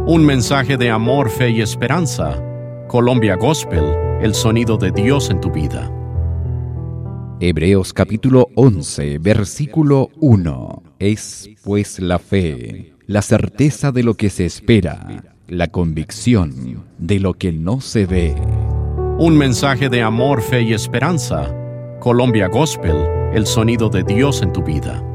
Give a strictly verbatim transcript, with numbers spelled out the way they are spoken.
Un mensaje de amor, fe y esperanza. Colombia Gospel, el sonido de Dios en tu vida. Hebreos capítulo once, versículo uno. Es pues la fe, la certeza de lo que se espera, la convicción de lo que no se ve. Un mensaje de amor, fe y esperanza. Colombia Gospel, el sonido de Dios en tu vida.